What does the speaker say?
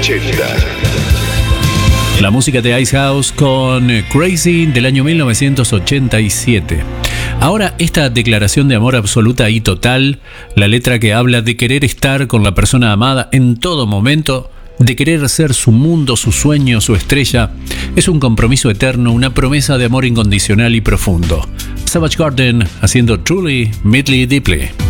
La música de Icehouse con Crazy del año 1987. Ahora esta declaración de amor absoluta y total, la letra que habla de querer estar con la persona amada en todo momento, de querer ser su mundo, su sueño, su estrella, es un compromiso eterno, una promesa de amor incondicional y profundo. Savage Garden haciendo Truly, Madly, Deeply.